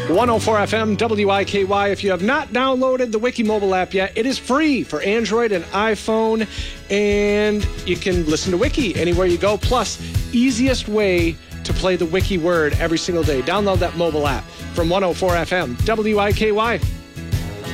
104 FM WIKY. If you have not downloaded the Wiki mobile app yet, it is free for Android and iPhone, and you can listen to Wiki anywhere you go. Plus, easiest way to play the Wiki word every single day. Download that mobile app from 104 FM WIKY.